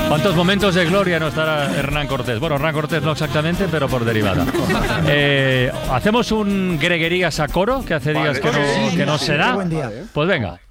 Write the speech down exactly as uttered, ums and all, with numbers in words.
¿Cuántos momentos de gloria no estará Hernán Cortés? Bueno, Hernán Cortés no exactamente, pero por derivada. Eh, ¿Hacemos un Greguerías a coro? Que hace días Vale. que no, Sí, que no sí, se qué da. buen día. Pues venga.